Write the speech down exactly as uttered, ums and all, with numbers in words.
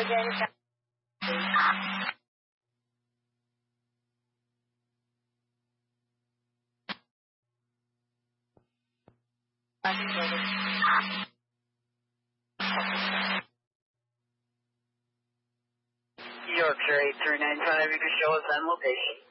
again. Yorkshire eight three nine five, you can show us on location.